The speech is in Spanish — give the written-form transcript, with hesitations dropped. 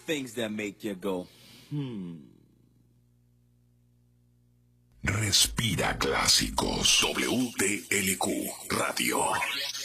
things that make you go, Respira clásicos. WTLQ Radio.